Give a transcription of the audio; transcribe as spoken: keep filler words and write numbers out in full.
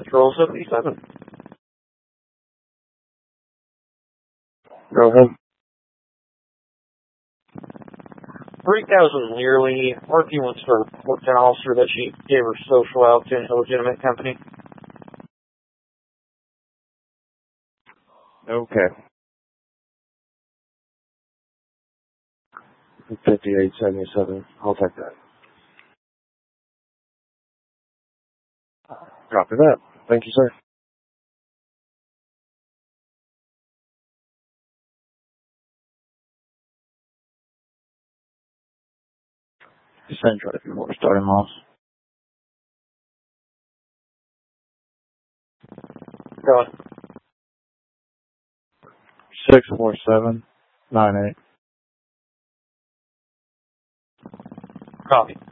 Patrol seventy-seven. Go ahead. three thousand yearly. Marky wants to report to an officer that she gave her social out to an illegitimate company. Okay. fifty-eight seventy-seven. I'll take that. Copy that. Thank you, sir. Central report starting loss. Go on. Six four seven nine eight. Copy.